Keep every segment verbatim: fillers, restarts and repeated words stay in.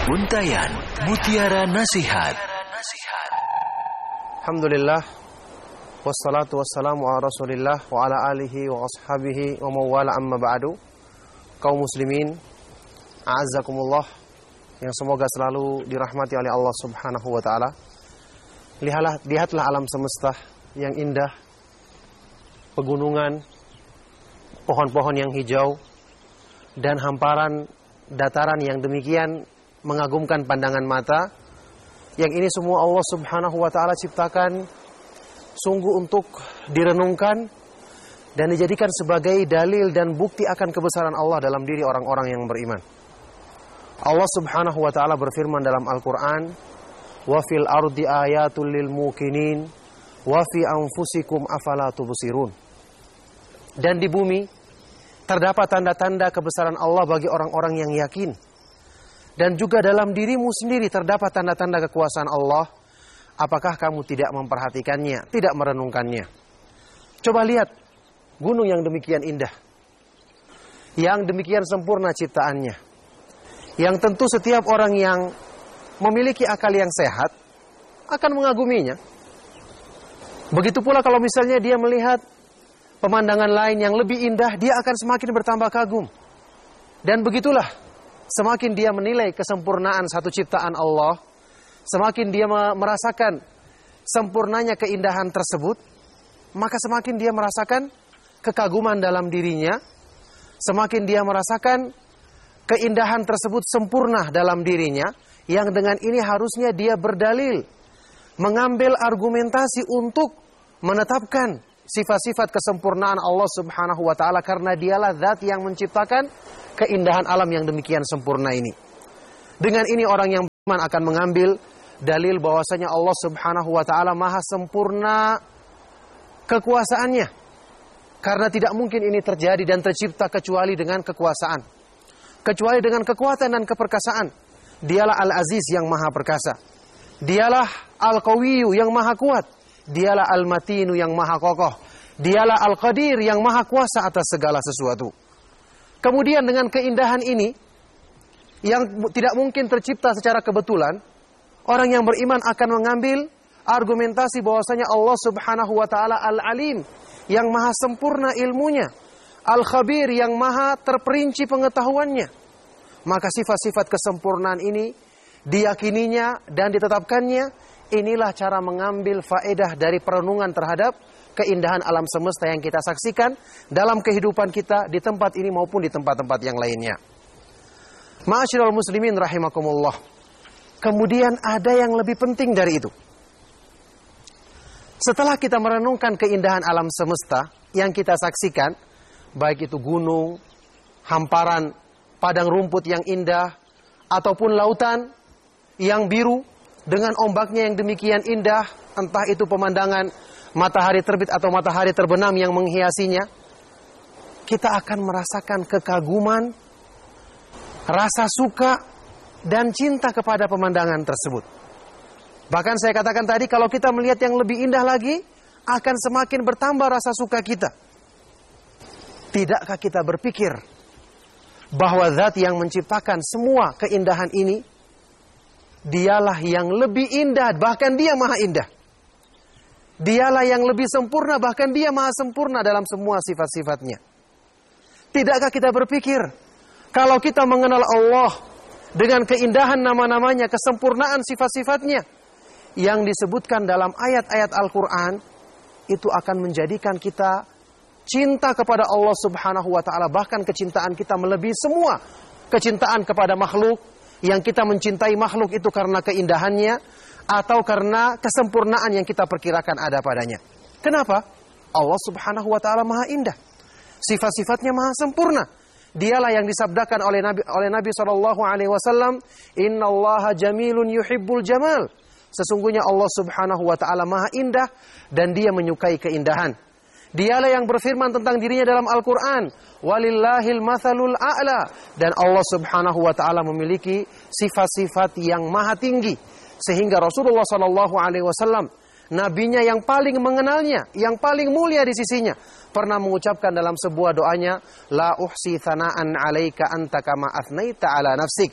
Untayan Mutiara Nasihat. Alhamdulillah, wassalatu wassalamu ala rasulillah wa ala alihi wa ashabihi wa mawala amma ba'du. Kaum muslimin, a'azzakumullah, yang semoga selalu dirahmati oleh Allah subhanahu wa ta'ala. Lihatlah, lihatlah alam semesta yang indah, pegunungan, pohon-pohon yang hijau, dan hamparan dataran yang demikian mengagumkan pandangan mata. Yang ini semua Allah subhanahu wa ta'ala ciptakan sungguh untuk direnungkan dan dijadikan sebagai dalil dan bukti akan kebesaran Allah dalam diri orang-orang yang beriman. Allah subhanahu wa ta'ala berfirman dalam Al-Quran, wa fil ardi ayatul lil mukinin wa fi anfusikum afala tubsirun. Dan di bumi terdapat tanda-tanda kebesaran Allah bagi orang-orang yang yakin. Dan juga dalam dirimu sendiri terdapat tanda-tanda kekuasaan Allah. Apakah kamu tidak memperhatikannya, tidak merenungkannya? Coba lihat gunung yang demikian indah, yang demikian sempurna ciptaannya, yang tentu setiap orang yang memiliki akal yang sehat akan mengaguminya. Begitu pula kalau misalnya dia melihat pemandangan lain yang lebih indah, dia akan semakin bertambah kagum. Dan begitulah, semakin dia menilai kesempurnaan satu ciptaan Allah, semakin dia merasakan sempurnanya keindahan tersebut, maka semakin dia merasakan kekaguman dalam dirinya, semakin dia merasakan keindahan tersebut sempurna dalam dirinya, yang dengan ini harusnya dia berdalil, mengambil argumentasi untuk menetapkan sifat-sifat kesempurnaan Allah subhanahu wa ta'ala, karena dialah zat yang menciptakan keindahan alam yang demikian sempurna ini. Dengan ini orang yang beriman akan mengambil dalil bahwasanya Allah subhanahu wa ta'ala maha sempurna kekuasaannya, karena tidak mungkin ini terjadi dan tercipta kecuali dengan kekuasaan, kecuali dengan kekuatan dan keperkasaan. Dialah Al-Aziz yang maha perkasa, dialah Al-Qawiyyu yang maha kuat, dialah Al-Matinu yang maha kokoh, dialah Al-Qadir yang maha kuasa atas segala sesuatu. Kemudian dengan keindahan ini yang tidak mungkin tercipta secara kebetulan, orang yang beriman akan mengambil argumentasi bahwasanya Allah subhanahu wa ta'ala Al-Alim yang maha sempurna ilmunya, Al-Khabir yang maha terperinci pengetahuannya. Maka sifat-sifat kesempurnaan ini diyakininya dan ditetapkannya. Inilah cara mengambil faedah dari perenungan terhadap keindahan alam semesta yang kita saksikan dalam kehidupan kita di tempat ini maupun di tempat-tempat yang lainnya. Ma'asyiral muslimin rahimakumullah. Kemudian ada yang lebih penting dari itu. Setelah kita merenungkan keindahan alam semesta yang kita saksikan, baik itu gunung, hamparan padang rumput yang indah, ataupun lautan yang biru dengan ombaknya yang demikian indah, entah itu pemandangan matahari terbit atau matahari terbenam yang menghiasinya, kita akan merasakan kekaguman, rasa suka, dan cinta kepada pemandangan tersebut. Bahkan saya katakan tadi, kalau kita melihat yang lebih indah lagi, akan semakin bertambah rasa suka kita. Tidakkah kita berpikir bahwa zat yang menciptakan semua keindahan ini, dialah yang lebih indah, bahkan dia maha indah. Dialah yang lebih sempurna, bahkan dia maha sempurna dalam semua sifat-sifatnya. Tidakkah kita berpikir, kalau kita mengenal Allah dengan keindahan nama-namanya, kesempurnaan sifat-sifatnya, yang disebutkan dalam ayat-ayat Al-Quran, itu akan menjadikan kita cinta kepada Allah subhanahu wa ta'ala. Bahkan kecintaan kita melebihi semua kecintaan kepada makhluk, yang kita mencintai makhluk itu karena keindahannya atau karena kesempurnaan yang kita perkirakan ada padanya. Kenapa? Allah subhanahu wa ta'ala maha indah, sifat-sifatnya maha sempurna. Dialah yang disabdakan oleh Nabi oleh Nabi sallallahu alaihi wasallam, innallaha jamilun yuhibbul jamal. Sesungguhnya Allah subhanahu wa ta'ala maha indah dan dia menyukai keindahan. Dialah yang berfirman tentang dirinya dalam Al-Quran, walillahil mathalul a'la. Dan Allah subhanahu wa ta'ala memiliki sifat-sifat yang maha tinggi, sehingga Rasulullah sallallahu alaihi wasallam, nabinya yang paling mengenalnya, yang paling mulia di sisinya, pernah mengucapkan dalam sebuah doanya, la uhsi thana'an alaika anta kama athnaita ala nafsik.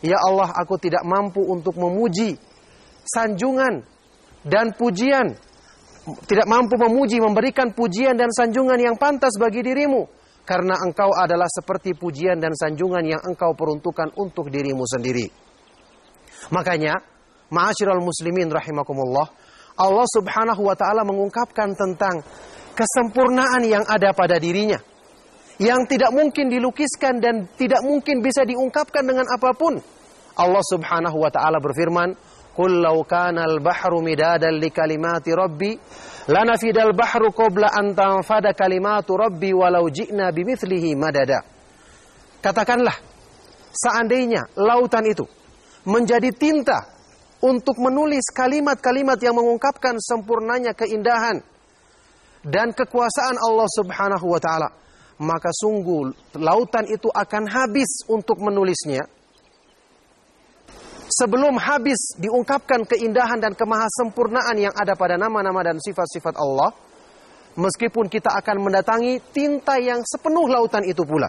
Ya Allah, aku tidak mampu untuk memuji sanjungan dan pujian, tidak mampu memuji, memberikan pujian dan sanjungan yang pantas bagi dirimu, karena engkau adalah seperti pujian dan sanjungan yang engkau peruntukkan untuk dirimu sendiri. Makanya, ma'asyiral muslimin rahimakumullah, Allah subhanahu wa ta'ala mengungkapkan tentang kesempurnaan yang ada pada dirinya, yang tidak mungkin dilukiskan dan tidak mungkin bisa diungkapkan dengan apapun. Allah subhanahu wa ta'ala berfirman, Qul law kana al-bahru midadan li kalimati rabbi lanafidal bahru qabla an tanfada kalimatu rabbi walau ji'na bimithlihi madada. Katakanlah, seandainya lautan itu menjadi tinta untuk menulis kalimat-kalimat yang mengungkapkan sempurnanya keindahan dan kekuasaan Allah subhanahu wa ta'ala, maka sungguh lautan itu akan habis untuk menulisnya. Sebelum habis diungkapkan keindahan dan kemahasempurnaan yang ada pada nama-nama dan sifat-sifat Allah, meskipun kita akan mendatangi tinta yang sepenuh lautan itu pula.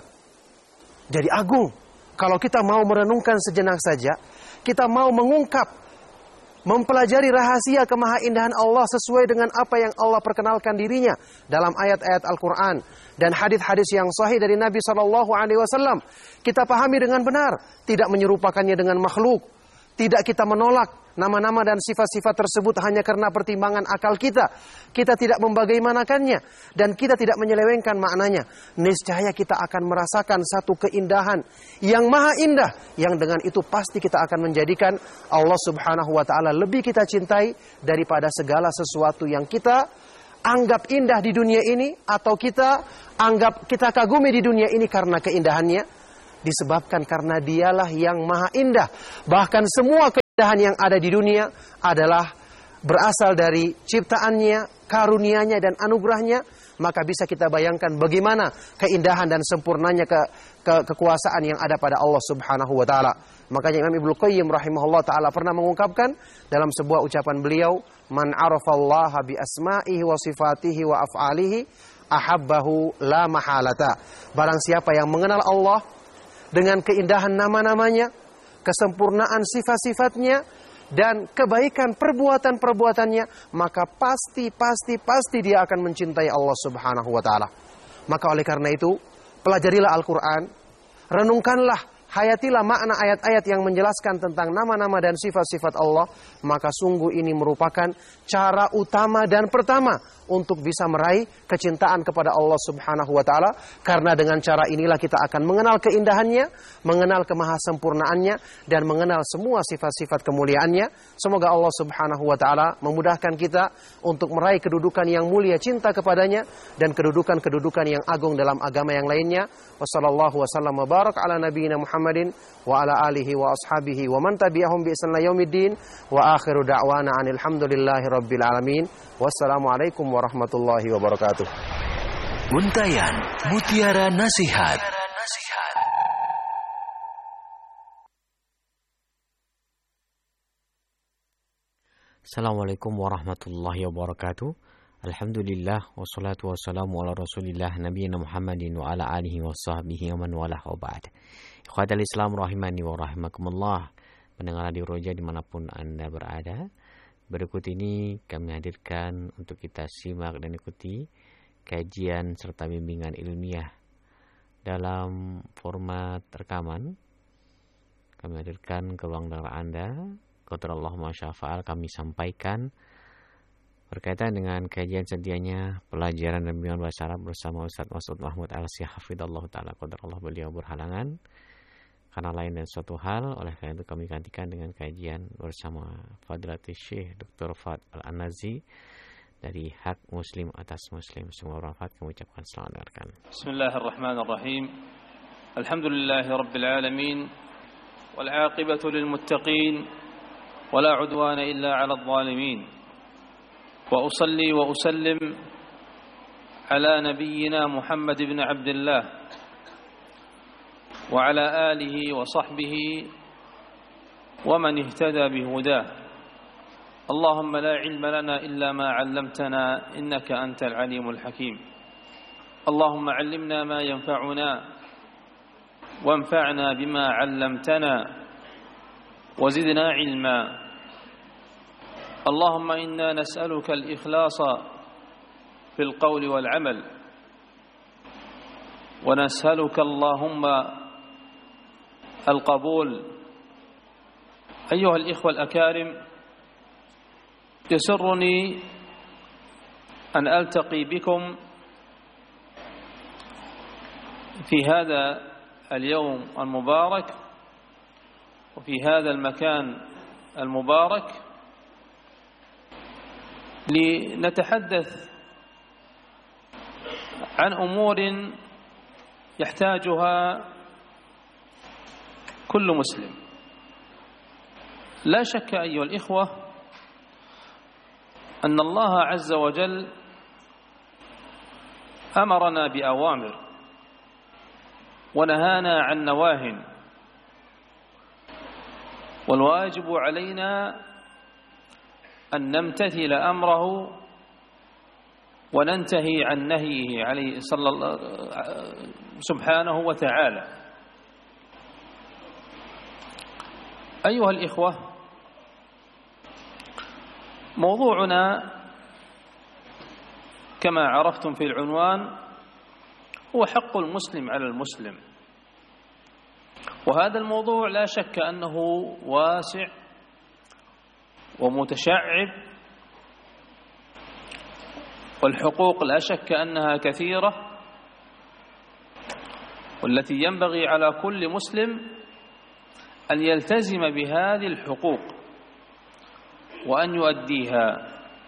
Jadi agung. Kalau kita mau merenungkan sejenak saja, kita mau mengungkap, mempelajari rahasia kemahaindahan Allah sesuai dengan apa yang Allah perkenalkan dirinya dalam ayat-ayat Al-Quran dan hadis-hadis yang sahih dari Nabi shallallahu alaihi wasallam. Kita pahami dengan benar, tidak menyerupakannya dengan makhluk. Tidak kita menolak nama-nama dan sifat-sifat tersebut hanya karena pertimbangan akal kita. Kita tidak membagaimanakannya dan kita tidak menyelewengkan maknanya. Niscaya kita akan merasakan satu keindahan yang maha indah, yang dengan itu pasti kita akan menjadikan Allah subhanahu wa ta'ala lebih kita cintai daripada segala sesuatu yang kita anggap indah di dunia ini, atau kita anggap, kita kagumi di dunia ini karena keindahannya. Disebabkan karena dialah yang maha indah. Bahkan semua keindahan yang ada di dunia adalah berasal dari ciptaannya, karunianya dan anugerahnya. Maka bisa kita bayangkan bagaimana keindahan dan sempurnanya ke, ke, kekuasaan yang ada pada Allah subhanahu wa ta'ala. Makanya Imam Ibnu Qayyim rahimahullah ta'ala pernah mengungkapkan dalam sebuah ucapan beliau, Man arafallaha bi asma'ihi wa sifatihi wa af'alihi ahabbahu la mahalata. Barang siapa yang mengenal Allah dengan keindahan nama-namanya, kesempurnaan sifat-sifatnya, dan kebaikan perbuatan-perbuatannya, maka pasti, pasti, pasti dia akan mencintai Allah subhanahu wa ta'ala. Maka oleh karena itu, pelajarilah Al-Quran, renungkanlah, hayatilah makna ayat-ayat yang menjelaskan tentang nama-nama dan sifat-sifat Allah, maka sungguh ini merupakan cara utama dan pertama untuk bisa meraih kecintaan kepada Allah subhanahu wa ta'ala. Karena dengan cara inilah kita akan mengenal keindahannya, mengenal kemahasempurnaannya, dan mengenal semua sifat-sifat kemuliaannya. Semoga Allah subhanahu wa ta'ala memudahkan kita untuk meraih kedudukan yang mulia cinta kepadanya, dan kedudukan-kedudukan yang agung dalam agama yang lainnya. Wassallallahu wasallam wa barak ala nabiyina Muhammadin wa ala alihi wa ashabihi wa man tabi'ahum bi ihsan ila yaumiddin wa akhiru da'wana anil hamdulillahi rabbil alamin. Wassalamualaikum warahmatullahi wabarakatuh. Untayan Mutiara Nasihat. Assalamualaikum warahmatullahi wabarakatuh. Alhamdulillah wassalatu wassalamu ala Rasulillah nabiyina Muhammadin wa ala alihi wa sahbihi wa man walah wa ba'd. Ikhwatal Islam rahimani wa rahimakumullah. Pendengar Radio Roja dimanapun Anda berada, berikut ini kami hadirkan untuk kita simak dan ikuti kajian serta bimbingan ilmiah dalam format rekaman. Kami hadirkan ke ruang dengar Anda. Qadarullah ma syaa fa'al, kami sampaikan berkaitan dengan kajian sedianya pelajaran dan bimbingan bahasa Arab bersama Ustaz Mas'ud Mahmud Al-Syih hafidhallahu taala qadarullah. Beliau berhalangan karena lain dan suatu hal, oleh karena itu kami gantikan dengan kajian bersama Fadilatul Syekh Doktor Fuad Al-Anazi dari Hak Muslim Atas Muslim. Semua bermanfaat, kami ucapkan selamat mendengarkan. Bismillahirrahmanirrahim. Alhamdulillahirabbil alamin wal 'aqibatu lil muttaqin wala 'udwana illa 'alal zalimin. وأصلي وأسلم على نبينا محمد بن عبد الله وعلى آله وصحبه ومن اهتدى بهداه. اللهم لا علم لنا إلا ما علمتنا إنك أنت العليم الحكيم. اللهم علمنا ما ينفعنا وانفعنا بما علمتنا وزدنا علما. اللهم إنا نسألك الإخلاص في القول والعمل، ونسألك اللهم القبول. أيها الإخوة الأكارم، يسرني أن ألتقي بكم في هذا اليوم المبارك وفي هذا المكان المبارك لنتحدث عن أمور يحتاجها كل مسلم. لا شك أيها الإخوة أن الله عز وجل أمرنا بأوامر ونهانا عن نواه، والواجب علينا أن نمتثل أمره وننتهي عن نهيه عليه صلى الله سبحانه وتعالى. أيها الإخوة، موضوعنا كما عرفتم في العنوان هو حق المسلم على المسلم، وهذا الموضوع لا شك أنه واسع ومتشعب، والحقوق لا شك أنها كثيرة، والتي ينبغي على كل مسلم أن يلتزم بهذه الحقوق وأن يؤديها.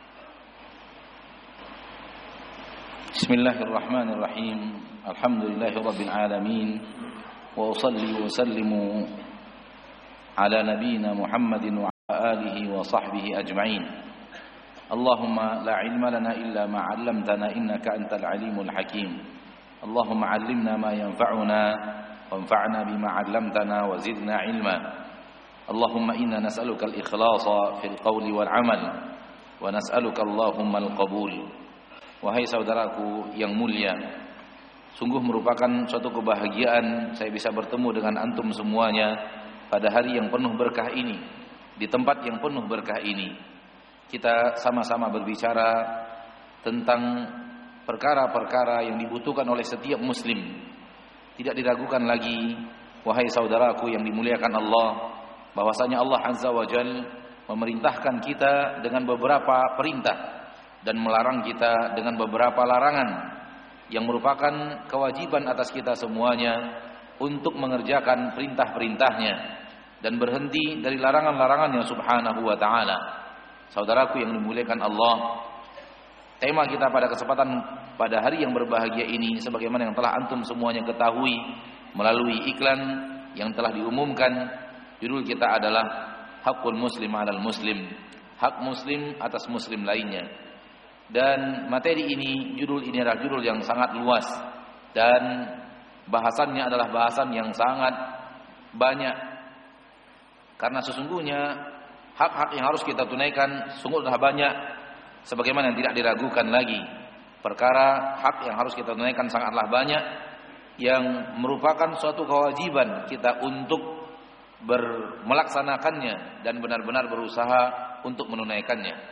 بسم الله الرحمن الرحيم. الحمد لله رب العالمين، وأصلي وسلم على نبينا محمد وعلى آله وصحبه أجمعين. اللهم لا علم لنا إلا ما علمتنا إنك أنت العليم الحكيم. اللهم علمنا ما ينفعنا وانفعنا بما علمتنا وزدنا علما. اللهم إنا نسألك الإخلاص في القول والعمل ونسألك اللهم القبول. Wahai saudaraku yang mulia, sungguh merupakan suatu kebahagiaan saya bisa bertemu dengan antum semuanya pada hari yang penuh berkah ini, di tempat yang penuh berkah ini. Kita sama-sama berbicara tentang perkara-perkara yang dibutuhkan oleh setiap muslim. Tidak diragukan lagi, wahai saudaraku yang dimuliakan Allah, bahwasanya Allah Azza wa Jalla memerintahkan kita dengan beberapa perintah dan melarang kita dengan beberapa larangan yang merupakan kewajiban atas kita semuanya untuk mengerjakan perintah-perintahnya dan berhenti dari larangan-larangannya subhanahu wa ta'ala. Saudaraku yang dimuliakan Allah, tema kita pada kesempatan pada hari yang berbahagia ini, sebagaimana yang telah antum semuanya ketahui melalui iklan yang telah diumumkan, judul kita adalah Hakul Muslim 'alal Muslim, hak muslim atas muslim lainnya. Dan materi ini, judul ini adalah judul yang sangat luas dan bahasannya adalah bahasan yang sangat banyak, karena sesungguhnya hak-hak yang harus kita tunaikan sungguhlah banyak, sebagaimana yang tidak diragukan lagi. Perkara hak yang harus kita tunaikan sangatlah banyak, yang merupakan suatu kewajiban kita untuk ber, melaksanakannya dan benar-benar berusaha untuk menunaikannya.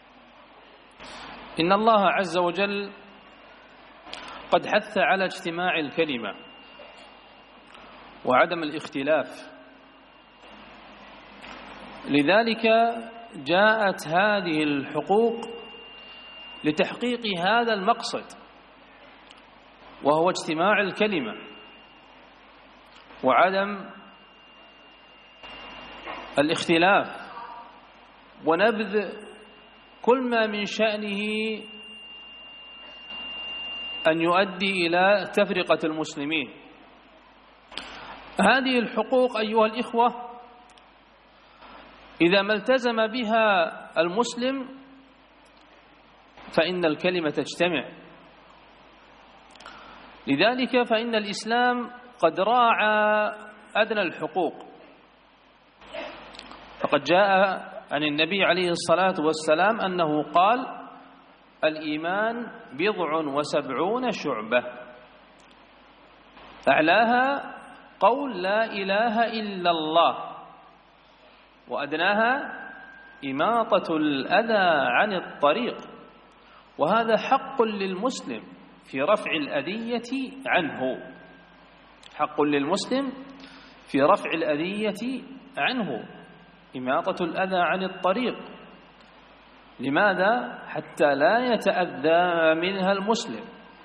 إن الله عز وجل قد حث على اجتماع الكلمة وعدم الاختلاف، لذلك جاءت هذه الحقوق لتحقيق هذا المقصد، وهو اجتماع الكلمة وعدم الاختلاف ونبذ كل ما من شأنه أن يؤدي إلى تفرقة المسلمين. هذه الحقوق أيها الإخوة إذا ما التزم بها المسلم فإن الكلمة تجتمع. لذلك فإن الإسلام قد راعى أدنى الحقوق، فقد جاء عن النبي عليه الصلاة والسلام أنه قال: الإيمان بضع وسبعون شعبة، أعلاها قول لا إله إلا الله، وأدناها إماطة الأذى عن الطريق، وهذا حق للمسلم في رفع الأذية عنه، حق للمسلم في رفع الأذية عنه، إماطة الأذى عن الطريق. لماذا؟ حتى لا يتأذى منها المسلم.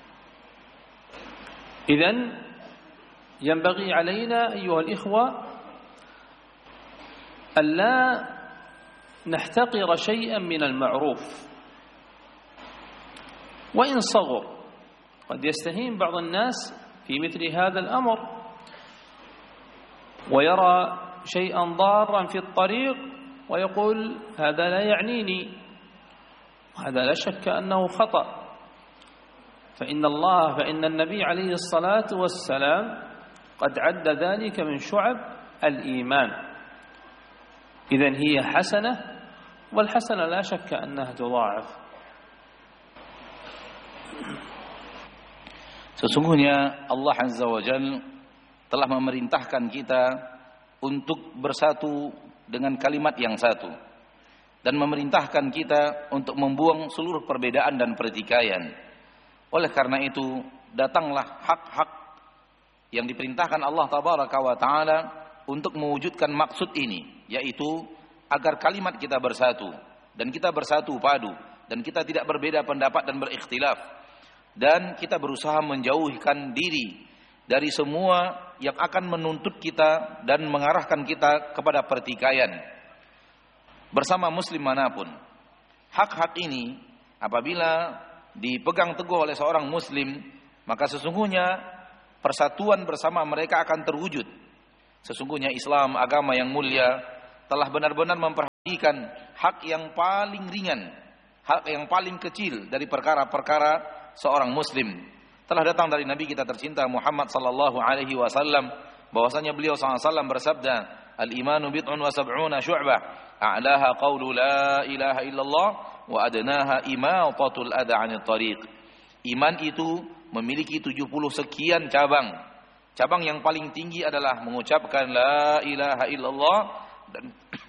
إذن ينبغي علينا أيها الإخوة ألا نحتقر شيئا من المعروف وإن صغر. قد يستهين بعض الناس في مثل هذا الأمر ويرى شيئا ضارا في الطريق ويقول هذا لا يعنيني، وهذا لا شك أنه خطأ. فإن الله فإن النبي عليه الصلاة والسلام قد عد ذلك من شعب الإيمان. إذن هي حسنة، والحسنة لا شك أنها تضاعف. Sesungguhnya Allah Azza wa Jalla telah memerintahkan kita untuk bersatu dengan kalimat yang satu, dan memerintahkan kita untuk membuang seluruh perbedaan dan pertikaian. Oleh karena itu, datanglah hak-hak yang diperintahkan Allah Tabaraka wa Ta'ala untuk mewujudkan maksud ini, yaitu agar kalimat kita bersatu, dan kita bersatu padu, dan kita tidak berbeda pendapat dan berikhtilaf, dan kita berusaha menjauhkan diri dari semua yang akan menuntut kita dan mengarahkan kita kepada pertikaian bersama muslim manapun. Hak-hak ini apabila dipegang teguh oleh seorang muslim, maka sesungguhnya persatuan bersama mereka akan terwujud. Sesungguhnya Islam, agama yang mulia, telah benar-benar memperhatikan hak yang paling ringan, hak yang paling kecil dari perkara-perkara seorang muslim. Telah datang dari Nabi kita tercinta Muhammad sallallahu alaihi wasallam bahwasanya beliau sallallahu alaihi wasallam bersabda, "Al-imanu bid'un wa sab'una syu'bah, a'laha qawlu la ilaha illallah wa adnaha imatatul adha 'anil tariq." Iman itu memiliki tujuh puluh sekian cabang. Cabang yang paling tinggi adalah mengucapkan la ilaha illallah, dan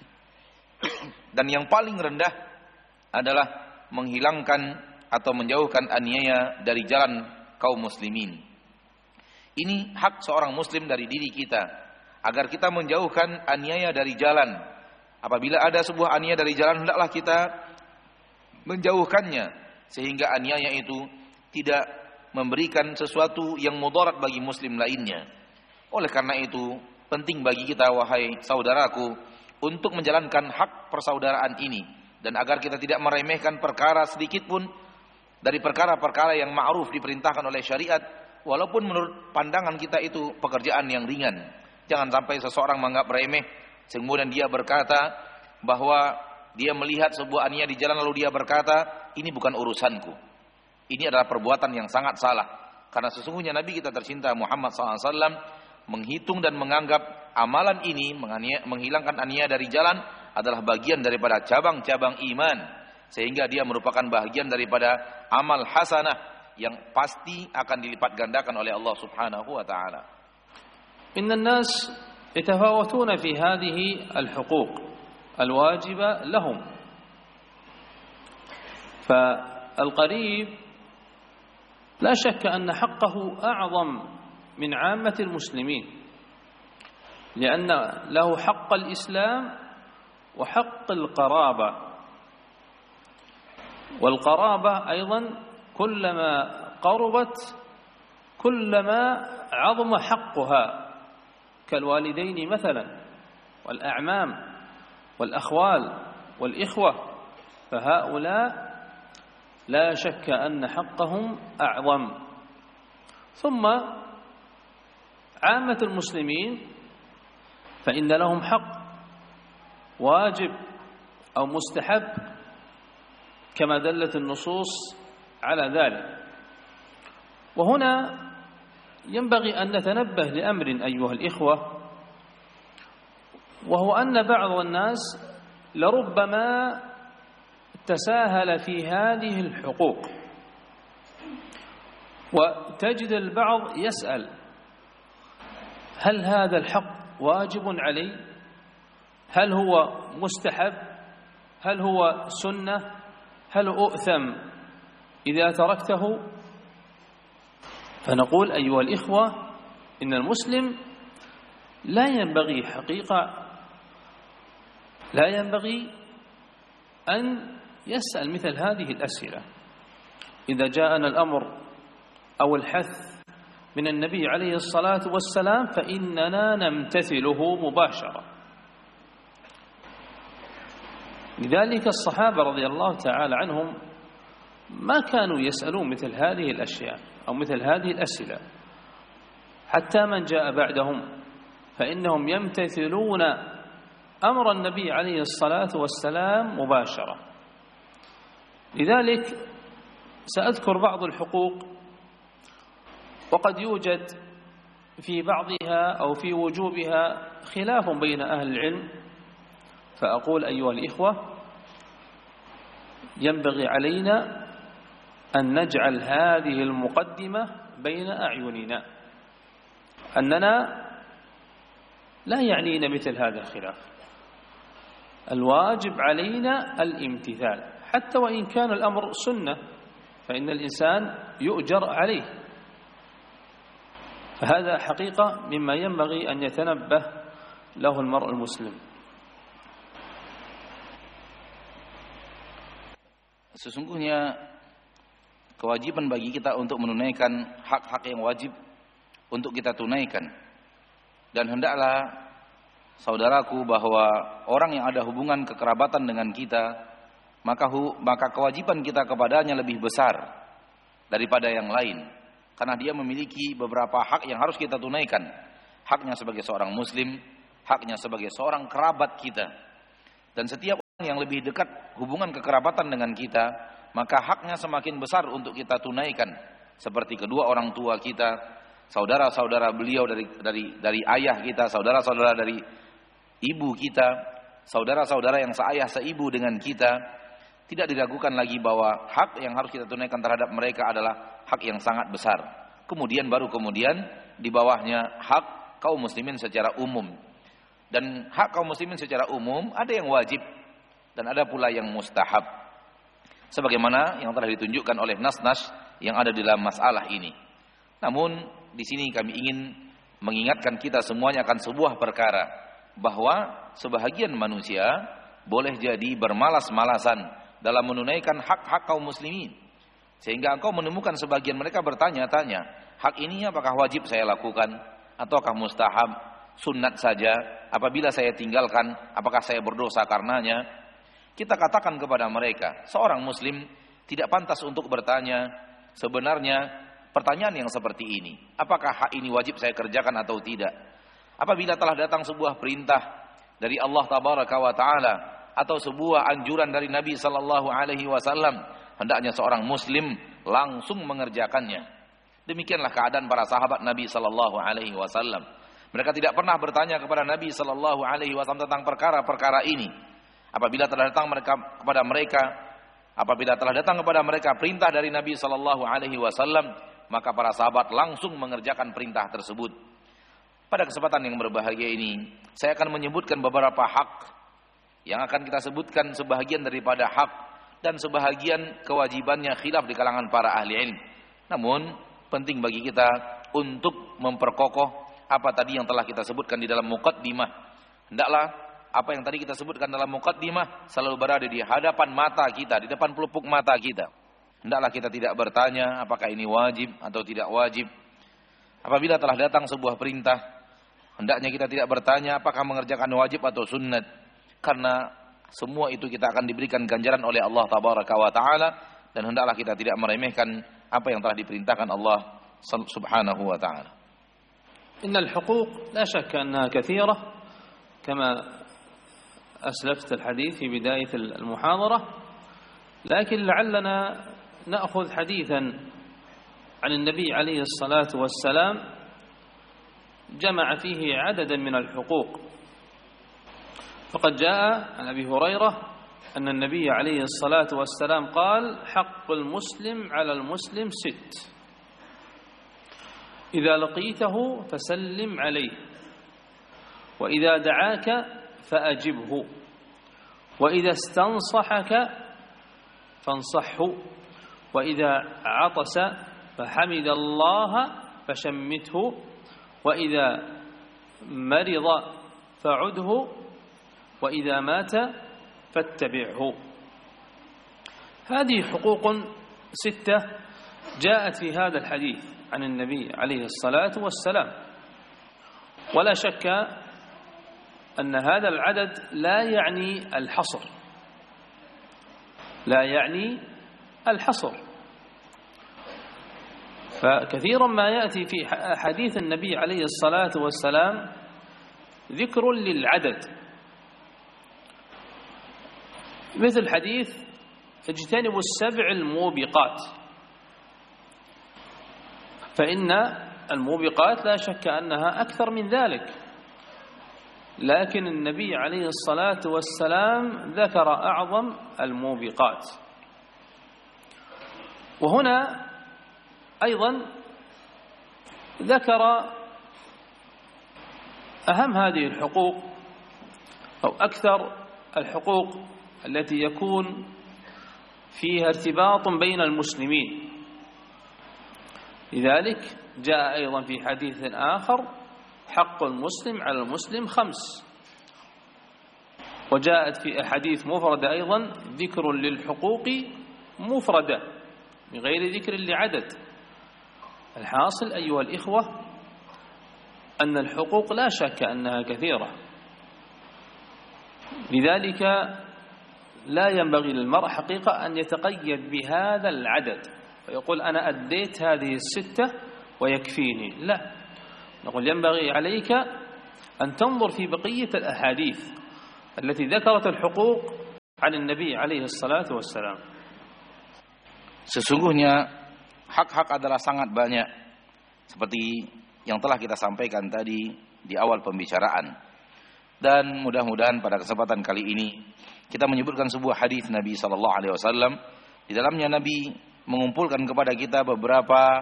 dan yang paling rendah adalah menghilangkan atau menjauhkan aniaya dari jalan kaum muslimin. Ini hak seorang muslim dari diri kita, agar kita menjauhkan aniaya dari jalan. Apabila ada sebuah aniaya dari jalan, hendaklah kita menjauhkannya, sehingga aniaya itu tidak memberikan sesuatu yang mudarat bagi muslim lainnya. Oleh karena itu, penting bagi kita, wahai saudaraku, untuk menjalankan hak persaudaraan ini, dan agar kita tidak meremehkan perkara sedikit pun dari perkara-perkara yang ma'ruf diperintahkan oleh syariat, walaupun menurut pandangan kita itu pekerjaan yang ringan. Jangan sampai seseorang menganggap remeh, kemudian dia berkata bahwa dia melihat sebuah aniaya di jalan lalu dia berkata, ini bukan urusanku. Ini adalah perbuatan yang sangat salah. Karena sesungguhnya Nabi kita tercinta Muhammad sallallahu alaihi wasallam menghitung dan menganggap amalan ini, menghilangkan aniaya dari jalan, adalah bagian daripada cabang-cabang iman, sehingga dia merupakan bagian daripada amal hasanah yang pasti akan dilipat gandakan oleh Allah Subhanahu wa taala. Innan nas yatafawatuna fi hadhihi al-huquq al-wajiba lahum. فالقريب لا شك أن حقه أعظم من عامة المسلمين، لأن له حق الإسلام وحق القرابة، والقرابة أيضا كلما قربت كلما عظم حقها، كالوالدين مثلا، والأعمام والأخوال والإخوة، فهؤلاء لا شك أن حقهم أعظم. ثم عامة المسلمين فإن لهم حق واجب أو مستحب كما دلت النصوص على ذلك. وهنا ينبغي أن نتنبه لأمر أيها الإخوة، وهو أن بعض الناس لربما تساهل في هذه الحقوق، وتجد البعض يسأل: هل هذا الحق واجب علي؟ هل هو مستحب؟ هل هو سنة؟ هل أؤثم إذا تركته؟ فنقول أيها الإخوة إن المسلم لا ينبغي حقيقة لا ينبغي أن يسأل مثل هذه الأسئلة. إذا جاءنا الأمر أو الحث من النبي عليه الصلاة والسلام فإننا نمتثله مباشرة. لذلك الصحابة رضي الله تعالى عنهم ما كانوا يسألون مثل هذه الأشياء أو مثل هذه الأسئلة، حتى من جاء بعدهم فإنهم يمتثلون أمر النبي عليه الصلاة والسلام مباشرة. لذلك سأذكر بعض الحقوق، وقد يوجد في بعضها أو في وجوبها خلاف بين أهل العلم، فأقول أيها الإخوة ينبغي علينا أن نجعل هذه المقدمة بين أعيننا، أننا لا يعنينا مثل هذا الخلاف، الواجب علينا الامتثال حتى وإن كان الأمر سنة، فإن الإنسان يؤجر عليه. فهذا حقيقة مما ينبغي أن يتنبه له المرء المسلم. Sesungguhnya kewajiban bagi kita untuk menunaikan hak-hak yang wajib untuk kita tunaikan. Dan hendaklah saudaraku bahwa orang yang ada hubungan kekerabatan dengan kita, maka hu, maka kewajiban kita kepadanya lebih besar daripada yang lain, karena dia memiliki beberapa hak yang harus kita tunaikan. Haknya sebagai seorang muslim, haknya sebagai seorang kerabat kita. Dan setiap orang yang lebih dekat hubungan kekerabatan dengan kita, maka haknya semakin besar untuk kita tunaikan. Seperti kedua orang tua kita, saudara-saudara beliau dari dari dari ayah kita, saudara-saudara dari ibu kita, saudara-saudara yang seayah seibu dengan kita, tidak diragukan lagi bahwa hak yang harus kita tunaikan terhadap mereka adalah hak yang sangat besar. Kemudian baru kemudian di bawahnya hak kaum muslimin secara umum. Dan hak kaum muslimin secara umum ada yang wajib dan ada pula yang mustahab, sebagaimana yang telah ditunjukkan oleh nas-nas yang ada di dalam masalah ini. Namun di sini kami ingin mengingatkan kita semuanya akan sebuah perkara, bahwa sebahagian manusia boleh jadi bermalas-malasan dalam menunaikan hak-hak kaum muslimin, sehingga engkau menemukan sebagian mereka bertanya-tanya, hak ini apakah wajib saya lakukan ataukah mustahab, sunnat saja, apabila saya tinggalkan apakah saya berdosa karenanya? Kita katakan kepada mereka, seorang muslim tidak pantas untuk bertanya sebenarnya pertanyaan yang seperti ini, apakah hak ini wajib saya kerjakan atau tidak. Apabila telah datang sebuah perintah dari Allah Tabaraka wa Ta'ala atau sebuah anjuran dari Nabi Sallallahu Alaihi Wasallam, hendaknya seorang muslim langsung mengerjakannya. Demikianlah keadaan para sahabat Nabi Sallallahu Alaihi Wasallam. Mereka tidak pernah bertanya kepada Nabi Sallallahu Alaihi Wasallam tentang perkara-perkara ini. Apabila telah datang mereka kepada mereka, apabila telah datang kepada mereka perintah dari Nabi Sallallahu Alaihi Wasallam, maka para sahabat langsung mengerjakan perintah tersebut. Pada kesempatan yang berbahagia ini, saya akan menyebutkan beberapa hak yang akan kita sebutkan sebahagian daripada hak dan sebahagian kewajibannya khilaf di kalangan para ahli ilmu. Namun penting bagi kita untuk memperkokoh apa tadi yang telah kita sebutkan di dalam muqaddimah. Hendaklah apa yang tadi kita sebutkan dalam muqaddimah selalu berada di hadapan mata kita, di depan pelupuk mata kita. Hendaklah kita tidak bertanya apakah ini wajib atau tidak wajib. Apabila telah datang sebuah perintah, hendaknya kita tidak bertanya apakah mengerjakan wajib atau sunnat, karena semua itu kita akan diberikan ganjaran oleh Allah Tabaraka wa Ta'ala, dan hendaklah kita tidak meremehkan apa yang telah diperintahkan Allah Subhanahu wa Ta'ala. Innal huquq la shakka annaha kathira kama أسلفت الحديث في بداية المحاضرة، لكن لعلنا نأخذ حديثا عن النبي عليه الصلاة والسلام جمع فيه عددا من الحقوق. فقد جاء عن أبي هريرة أن النبي عليه الصلاة والسلام قال: حق المسلم على المسلم ست، إذا لقيته فسلم عليه، وإذا دعاك فأجبه وإذا استنصحك فانصحه وإذا عطس فحمد الله فشمته وإذا مرض فعده وإذا مات فاتبعه. هذه حقوق ستة جاءت في هذا الحديث عن النبي عليه الصلاة والسلام، ولا شك أن هذا العدد لا يعني الحصر، لا يعني الحصر، فكثيرا ما يأتي في حديث النبي عليه الصلاة والسلام ذكر للعدد، مثل حديث اجتنبوا السبع الموبقات، فإن الموبقات لا شك أنها أكثر من ذلك، لكن النبي عليه الصلاة والسلام ذكر أعظم الموبقات. وهنا أيضا ذكر أهم هذه الحقوق أو أكثر الحقوق التي يكون فيها ارتباط بين المسلمين. لذلك جاء أيضا في حديث آخر حق المسلم على المسلم خمس، وجاءت في أحاديث مفردة أيضا ذكر للحقوق مفردة بغير ذكر لعدد. الحاصل أيها الإخوة أن الحقوق لا شك أنها كثيرة، لذلك لا ينبغي للمرء حقيقة أن يتقيد بهذا العدد ويقول أنا أديت هذه الستة ويكفيني، لا، نقول ينبغي عليك أن تنظر في بقية الأحاديث التي ذكرت الحقوق عن النبي عليه الصلاة والسلام. Sesungguhnya hak-hak adalah sangat banyak, seperti yang telah kita sampaikan tadi di awal pembicaraan. Dan mudah-mudahan pada kesempatan kali ini kita menyebutkan sebuah hadis Nabi sallallahu alaihi wasallam. Di dalamnya Nabi mengumpulkan kepada kita beberapa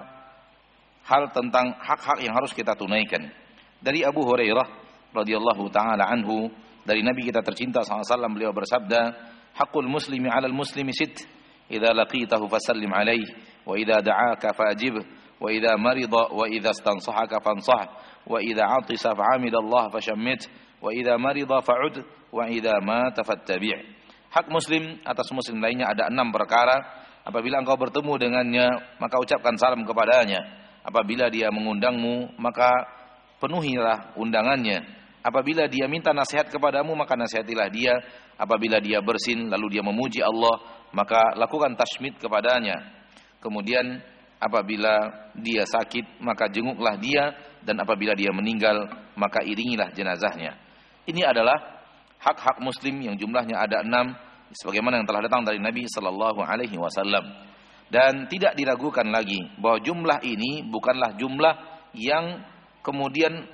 hal tentang hak-hak yang harus kita tunaikan. Dari Abu Hurairah radhiyallahu taala anhu, dari Nabi kita tercinta sallallahu alaihi wasallam, beliau bersabda, "Haqqul muslimi 'alal muslimi sitt, idza laqitahu fasallim 'alaihi, wa idza da'aka fa'ajib, wa idza marida wa idza istansahaka fansah, wa idza 'atisa fa'amidallaha fashammit, wa idza marida fa'ud, wa idza mata fattabi'." Hak muslim atas muslim lainnya ada enam perkara. Apabila engkau bertemu dengannya, maka ucapkan salam kepadanya. Apabila dia mengundangmu, maka penuhilah undangannya. Apabila dia minta nasihat kepadamu, maka nasihatilah dia. Apabila dia bersin lalu dia memuji Allah, maka lakukan tashmid kepadanya. Kemudian apabila dia sakit, maka jenguklah dia, dan apabila dia meninggal, maka iringilah jenazahnya. Ini adalah hak-hak muslim yang jumlahnya ada enam, sebagaimana yang telah datang dari Nabi sallallahu alaihi wasallam. Dan tidak diragukan lagi bahwa jumlah ini bukanlah jumlah yang kemudian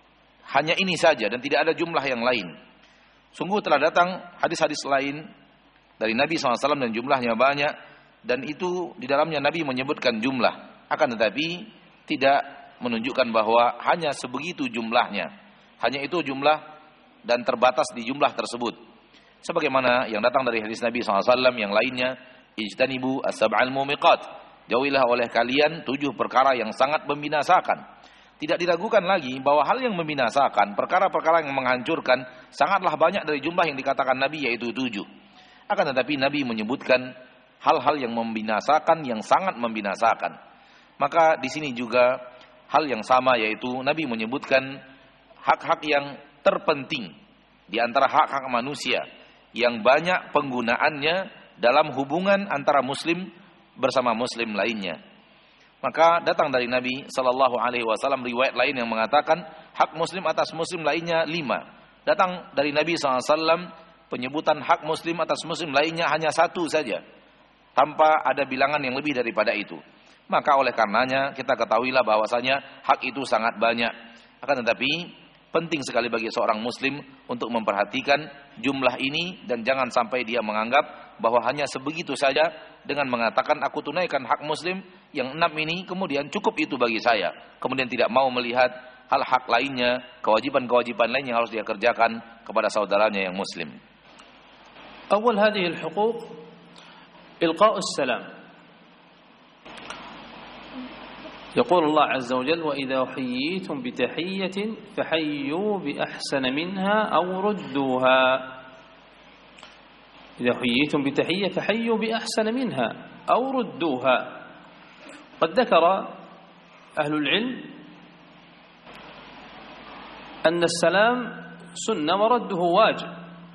hanya ini saja dan tidak ada jumlah yang lain. Sungguh telah datang hadis-hadis lain dari Nabi sallallahu alaihi wasallam dan jumlahnya banyak, dan itu di dalamnya Nabi menyebutkan jumlah, akan tetapi tidak menunjukkan bahwa hanya sebegitu jumlahnya. Hanya itu jumlah dan terbatas di jumlah tersebut. Sebagaimana yang datang dari hadis Nabi sallallahu alaihi wasallam yang lainnya, ijtanibu as-sab'al mumiqat, jauhilah oleh kalian tujuh perkara yang sangat membinasakan. Tidak diragukan lagi bahwa hal yang membinasakan, perkara-perkara yang menghancurkan, sangatlah banyak dari jumlah yang dikatakan Nabi, yaitu tujuh. Akan tetapi Nabi menyebutkan hal-hal yang membinasakan, yang sangat membinasakan. Maka di sini juga hal yang sama, yaitu Nabi menyebutkan hak-hak yang terpenting di antara hak-hak manusia yang banyak penggunaannya dalam hubungan antara muslim bersama muslim lainnya. Maka datang dari Nabi sallallahu alaihi wasallam riwayat lain yang mengatakan hak muslim atas muslim lainnya lima. Datang dari Nabi sallallahu alaihi wasallam penyebutan hak muslim atas muslim lainnya hanya satu saja, tanpa ada bilangan yang lebih daripada itu. Maka oleh karenanya kita ketahuilah bahwasanya hak itu sangat banyak. Akan tetapi penting sekali bagi seorang muslim untuk memperhatikan jumlah ini, dan jangan sampai dia menganggap bahwa hanya sebegitu saja dengan mengatakan aku tunaikan hak muslim yang enam ini, kemudian cukup itu bagi saya. Kemudian tidak mau melihat hal hak lainnya, kewajiban-kewajiban lain yang harus dia kerjakan kepada saudaranya yang muslim. أول هذه الحقوق إلقاء السلام. يقول الله عز وجل: وإذا حييتم بتحية فحيوا بأحسن منها أو ردوها. إذا حييتم بتحية فحيوا بأحسن منها أو ردوها. قد ذكر أهل العلم أن السلام سنة ورده واجب،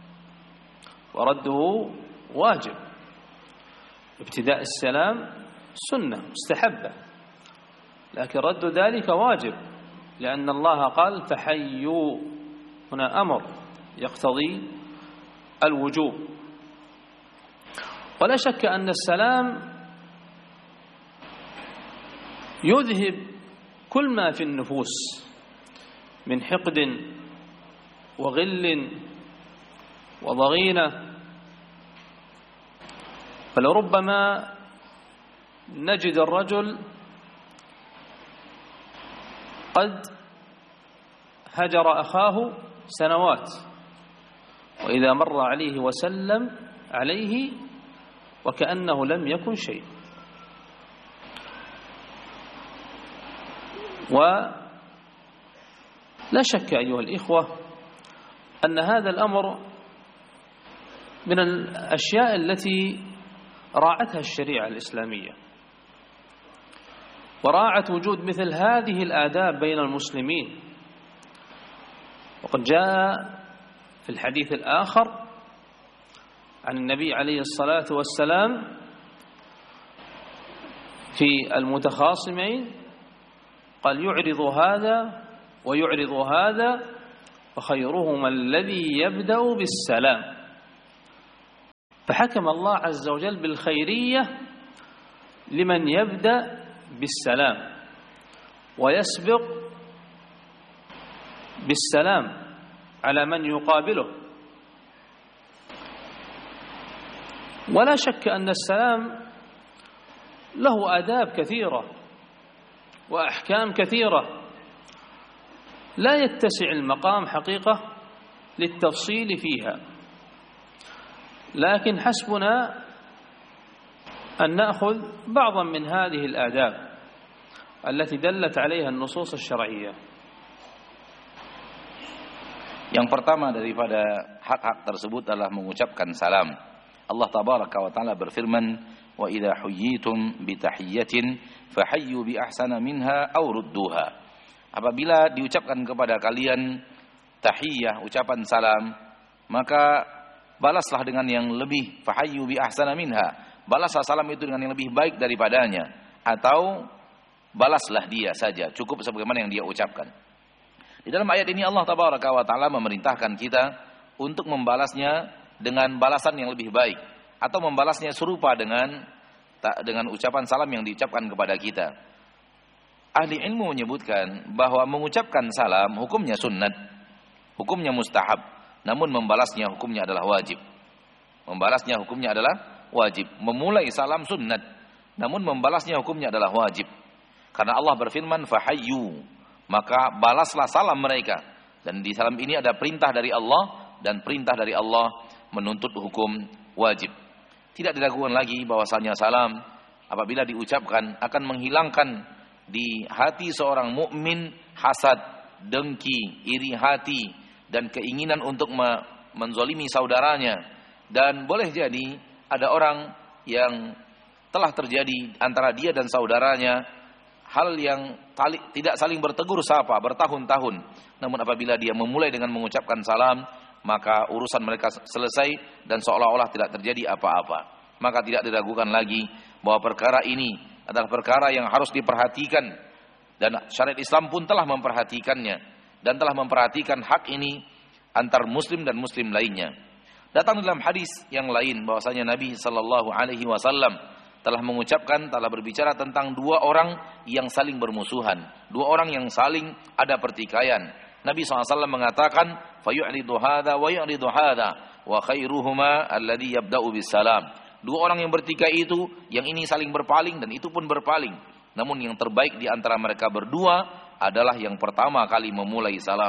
ورده واجب. ابتداء السلام سنة مستحبة، لكن رد ذلك واجب، لأن الله قال فحيوا، هنا أمر يقتضي الوجوب. ولا شك أن السلام يذهب كل ما في النفوس من حقد وغل وضغينة. فلربما نجد الرجل قد هجر أخاه سنوات، وإذا مر عليه وسلم عليه وكأنه لم يكن شيء. ولا شك أيها الإخوة أن هذا الأمر من الأشياء التي راعتها الشريعة الإسلامية، وراعت وجود مثل هذه الآداب بين المسلمين. وقد جاء في الحديث الآخر عن النبي عليه الصلاة والسلام في المتخاصمين قال: يعرض هذا ويعرض هذا وخيرهما الذي يبدأ بالسلام. فحكم الله عز وجل بالخيرية لمن يبدأ بالسلام ويسبق بالسلام على من يقابله. ولا شك أن السلام له آداب كثيرة وأحكام كثيرة لا يتسع المقام حقيقة للتفصيل فيها، لكن حسبنا أن نأخذ بعضا من هذه الآداب التي دلت عليها النصوص الشرعية. Yang pertama daripada hak-hak tersebut adalah mengucapkan salam. Allah tabaraka wa taala berfirman: "Wa idza huyyitum bi tahiyyatin fahayyu bi ahsana minha aw rudduha." Apabila diucapkan kepada kalian tahiyyah, ucapan salam, maka balaslah dengan yang lebih, fahayyu bi ahsana minha, balaslah salam itu dengan yang lebih baik daripadanya, atau balaslah dia saja, cukup sebagaimana yang dia ucapkan. Di dalam ayat ini Allah tabaraka wa taala memerintahkan kita untuk membalasnya dengan balasan yang lebih baik, atau membalasnya serupa dengan dengan ucapan salam yang diucapkan kepada kita. Ahli ilmu menyebutkan bahwa mengucapkan salam hukumnya sunnat, hukumnya mustahab, namun membalasnya hukumnya adalah wajib. Membalasnya hukumnya adalah wajib. Memulai salam sunnat, namun membalasnya hukumnya adalah wajib. Karena Allah berfirman fahayyu, maka balaslah salam mereka. Dan di salam ini ada perintah dari Allah, dan perintah dari Allah menuntut hukum wajib. Tidak diragukan lagi bahwasanya salam apabila diucapkan akan menghilangkan di hati seorang mukmin hasad, dengki, iri hati, dan keinginan untuk menzolimi saudaranya. Dan boleh jadi ada orang yang telah terjadi antara dia dan saudaranya hal yang tali, tidak saling bertegur sapa bertahun-tahun. Namun apabila dia memulai dengan mengucapkan salam, maka urusan mereka selesai dan seolah-olah tidak terjadi apa-apa. Maka tidak diragukan lagi bahwa perkara ini adalah perkara yang harus diperhatikan, dan syariat Islam pun telah memperhatikannya dan telah memperhatikan hak ini antar muslim dan muslim lainnya. Datang dalam hadis yang lain bahwasanya Nabi sallallahu alaihi wasallam telah mengucapkan, telah berbicara tentang dua orang yang saling bermusuhan, dua orang yang saling ada pertikaian. Nabi sallallahu alaihi wasallam mengatakan, "Fayu'ridu hadza wa yu'ridu hadza wa khairuhuma alladhi yabda'u bis salam." Dua orang yang bertikai itu, yang ini saling berpaling dan itu pun berpaling. Namun yang terbaik di antara mereka berdua adalah yang pertama kali memulai salam.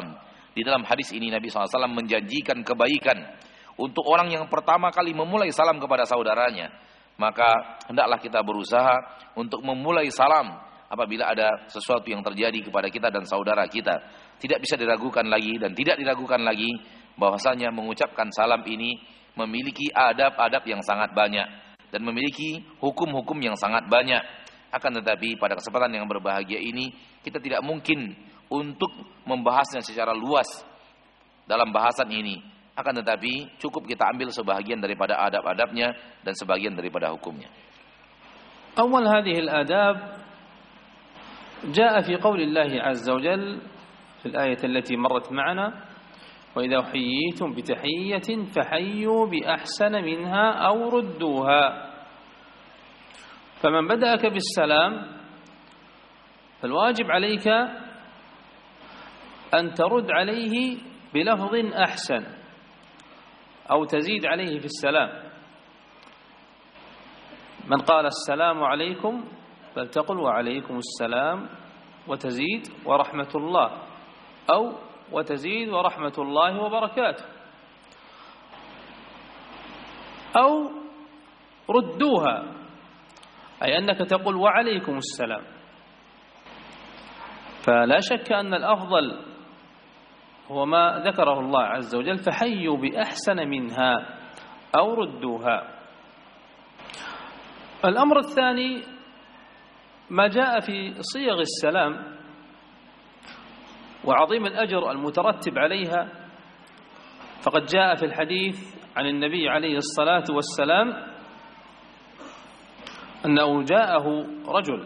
Di dalam hadis ini Nabi shallallahu alaihi wasallam menjanjikan kebaikan untuk orang yang pertama kali memulai salam kepada saudaranya. Maka hendaklah kita berusaha untuk memulai salam apabila ada sesuatu yang terjadi kepada kita dan saudara kita. Tidak bisa diragukan lagi dan tidak diragukan lagi bahwasanya mengucapkan salam ini memiliki adab-adab yang sangat banyak dan memiliki hukum-hukum yang sangat banyak. Akan tetapi pada kesempatan yang berbahagia ini kita tidak mungkin untuk membahasnya secara luas dalam bahasan ini. Akan tetapi cukup kita ambil sebahagian daripada adab-adabnya dan sebagian daripada hukumnya. Awal hadhihi al-adab jaa fi qouli Allah azza wa jalla fi al-ayah allati marrat ma'ana wa idha huyyitum bi tahiyyatin fahayyu bi ahsana minha aw rudduha. Faman bada'aka bis salam فالواجب عليك أن ترد عليه بلفظ أحسن أو تزيد عليه في السلام. من قال السلام عليكم فلتقل وعليكم السلام وتزيد ورحمة الله أو وتزيد ورحمة الله وبركاته أو ردوها أي أنك تقول وعليكم السلام. فلا شك أن الأفضل هو ما ذكره الله عز وجل فحيوا بأحسن منها أو ردوها. الأمر الثاني ما جاء في صيغ السلام وعظيم الأجر المترتب عليها. فقد جاء في الحديث عن النبي عليه الصلاة والسلام أنه جاءه رجل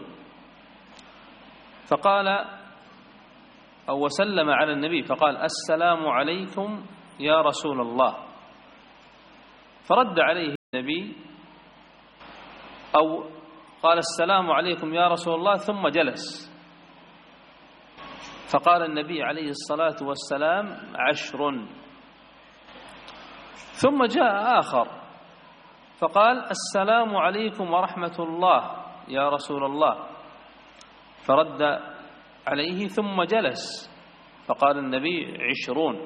فقال أو وسلم على النبي فقال السلام عليكم يا رسول الله. فرد عليه النبي أو قال السلام عليكم يا رسول الله ثم جلس. فقال النبي عليه الصلاة والسلام عشر. ثم جاء آخر فقال السلام عليكم ورحمة الله يا رسول الله. فرد عليه ثم جلس. فقال النبي عشرون.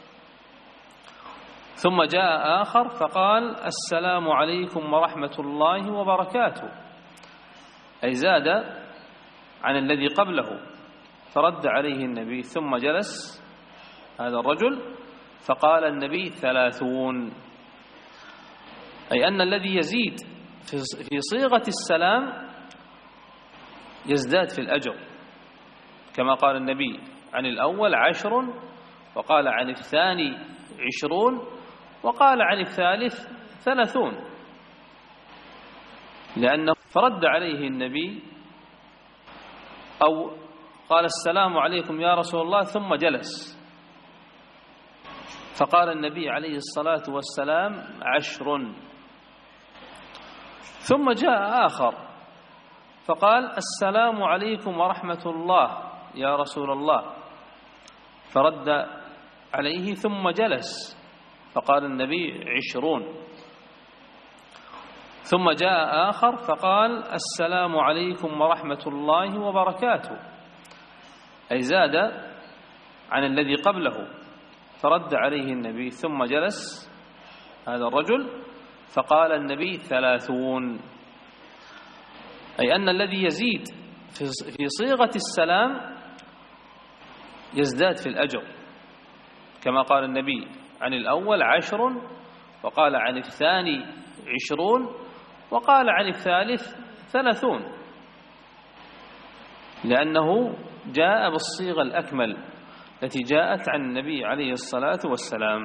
ثم جاء آخر فقال السلام عليكم ورحمة الله وبركاته أي زاد عن الذي قبله. فرد عليه النبي ثم جلس هذا الرجل فقال النبي ثلاثون أي أن الذي يزيد في صيغة السلام يزداد في الأجر كما قال النبي عن الأول عشر وقال عن الثاني عشرون وقال عن الثالث ثلاثون لأنه فرد عليه النبي أو قال السلام عليكم يا رسول الله ثم جلس. فقال النبي عليه الصلاة والسلام عشر. ثم جاء آخر فقال السلام عليكم ورحمة الله يا رسول الله. فرد عليه ثم جلس. فقال النبي عشرون. ثم جاء آخر فقال السلام عليكم ورحمة الله وبركاته أي زاد عن الذي قبله. فرد عليه النبي ثم جلس هذا الرجل فقال النبي ثلاثون أي أن الذي يزيد في صيغة السلام يزداد في الأجر كما قال النبي عن الأول عشر وقال عن الثاني عشرون وقال عن الثالث ثلاثون لأنه جاء بالصيغة الأكمل التي جاءت عن النبي عليه الصلاة والسلام.